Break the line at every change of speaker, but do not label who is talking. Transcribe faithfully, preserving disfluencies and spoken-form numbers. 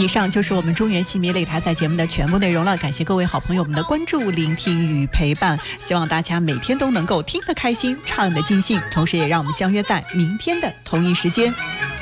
以上就是我们中原戏迷擂台赛节目的全部内容了，感谢各位好朋友们的关注、聆听与陪伴，希望大家每天都能够听得开心，唱得尽兴，同时也让我们相约在明天的同一时间。